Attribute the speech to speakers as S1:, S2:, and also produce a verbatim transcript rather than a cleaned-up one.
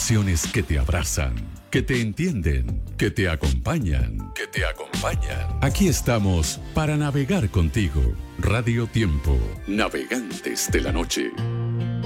S1: Estaciones que te abrazan, que te entienden, que te acompañan, que te acompañan. Aquí estamos para navegar contigo. Radio Tiempo, navegantes de la noche.